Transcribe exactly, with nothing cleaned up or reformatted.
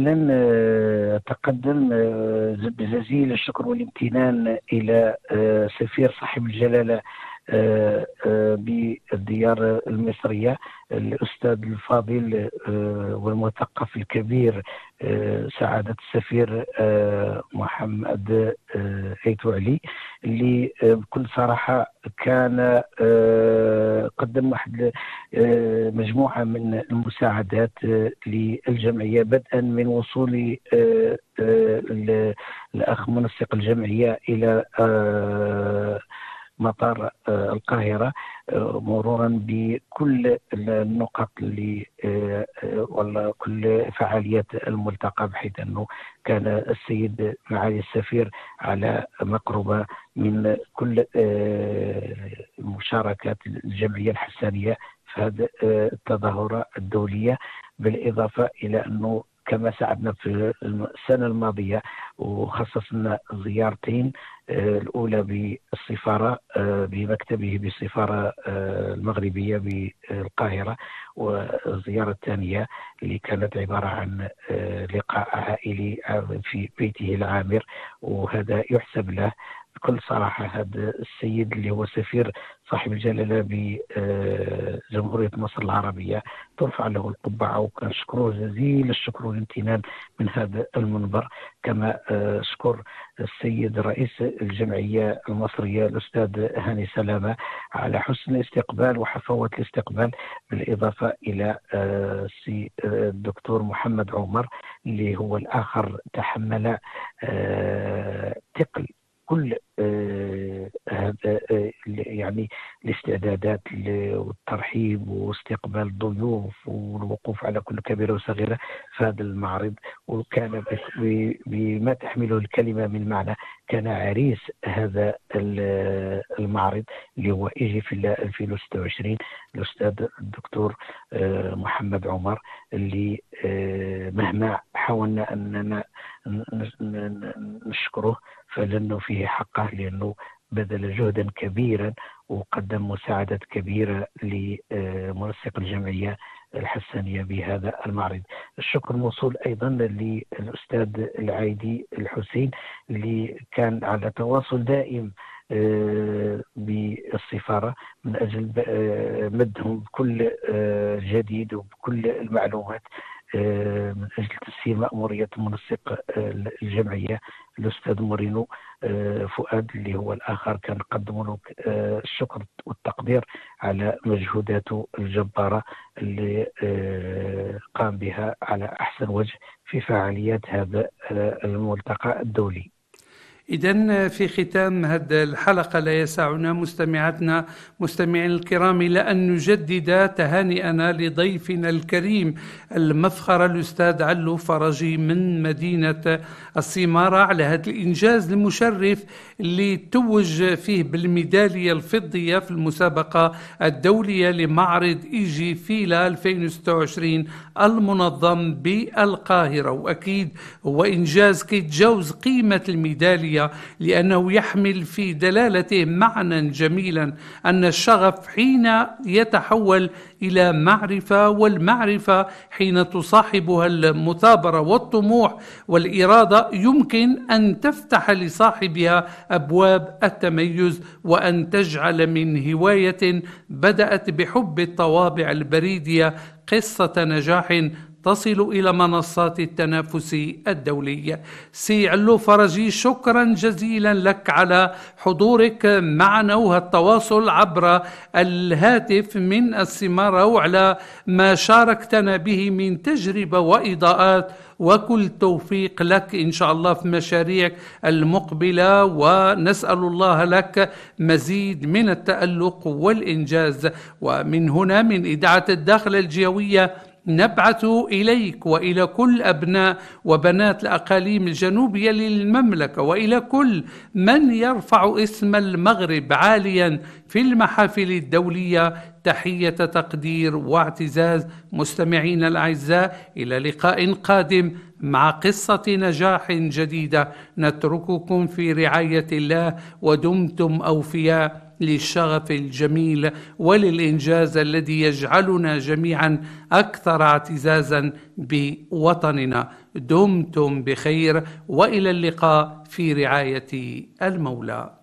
أولا آه، أتقدم آه، بجزيل الشكر والامتنان إلى آه، سفير صاحب الجلالة آه، آه، بالديار المصرية، الأستاذ الفاضل آه، والمثقف الكبير آه، سعادة السفير آه، محمد آه، أيتو علي، اللي آه، بكل صراحة كان آه، قدم واحد آه، مجموعة من المساعدات آه، للجمعية، بدءا من وصول آه، آه، الأخ منسق الجمعية إلى آه، مطار آه، القاهرة، آه، مرورا بكل النقط اللي آه، آه، ولا كل فعاليات الملتقى، بحيث أنه كان السيد معالي السفير على مقربة من كل آه، مشاركات الجمعية الحسانية في هذه آه، التظاهرة الدولية، بالإضافة إلى أنه كما ساعدنا في السنة الماضية وخصصنا زيارتين، آه، الأولى بالسفارة آه، بمكتبه بالسفارة آه، المغربية بالقاهرة، والزيارة الثانية اللي كانت عبارة عن آه، لقاء عائلي في بيته العامر، وهذا يحسب له بكل صراحة. هذا السيد اللي هو سفير صاحب الجلالة بجمهورية مصر العربية ترفع له القبعة، وكنشكره جزيل الشكر والامتنان من هذا المنبر. كما أشكر السيد رئيس الجمعية المصرية الأستاذ هاني سلامة على حسن الاستقبال وحفاوة الاستقبال، بالإضافة إلى الدكتور محمد عمر اللي هو الآخر تحمل ثقل كل هذا يعني الاستعدادات والترحيب واستقبال الضيوف والوقوف على كل كبيرة وصغيرة في هذا المعرض، وكان بما تحمله الكلمة من معنى كان عريس هذا المعرض اللي هو إيجي في ألفين وستة وعشرين الأستاذ الدكتور محمد عمر، اللي مهما حاولنا أننا نشكره فلأنه فيه حقه، لأنه بذل جهدا كبيرا وقدم مساعدات كبيرة لمنسق الجمعية الحسانية بهذا المعرض. الشكر موصول أيضا للأستاذ العايدي الحسين اللي كان على تواصل دائم بالسفارة من أجل مدهم بكل جديد وبكل المعلومات من أجل تسهيل مأمورية منسق الجمعية الأستاذ مورينو فؤاد، اللي هو الآخر كان قدم له الشكر والتقدير على مجهوداته الجبارة اللي قام بها على أحسن وجه في فعاليات هذا الملتقى الدولي. إذن في ختام هذه الحلقة لا يسعنا مستمعاتنا مستمعين الكرام إلى أن نجدد تهانئنا لضيفنا الكريم المفخر الأستاذ علو فرجي من مدينة السمارة على هذا الإنجاز المشرف اللي توج فيه بالميدالية الفضية في المسابقة الدولية لمعرض إيجي فيلا ألفين وستة وعشرين المنظم بالقاهرة. وأكيد هو إنجاز كيتجاوز قيمة الميدالية، لأنه يحمل في دلالته معنى جميلا أن الشغف حين يتحول إلى معرفة، والمعرفة حين تصاحبها المثابرة والطموح والإرادة يمكن أن تفتح لصاحبها أبواب التميز، وأن تجعل من هواية بدأت بحب الطوابع البريدية قصة نجاح تصل إلى منصات التنافس الدولية. سي علو فرجي، شكرا جزيلا لك على حضورك معنا وهالتواصل عبر الهاتف من السمارة، وعلى ما شاركتنا به من تجربة وإضاءات، وكل توفيق لك إن شاء الله في مشاريعك المقبلة، ونسأل الله لك مزيد من التألق والإنجاز. ومن هنا من إذاعة الداخل الجوية نبعث إليك وإلى كل أبناء وبنات الأقاليم الجنوبية للمملكة، وإلى كل من يرفع اسم المغرب عاليا في المحافل الدولية تحية تقدير واعتزاز. مستمعين الأعزاء، إلى لقاء قادم مع قصة نجاح جديدة. نترككم في رعاية الله ودمتم أوفياء. للشغف الجميل وللإنجاز الذي يجعلنا جميعا أكثر اعتزازا بوطننا. دمتم بخير وإلى اللقاء في رعاية المولى.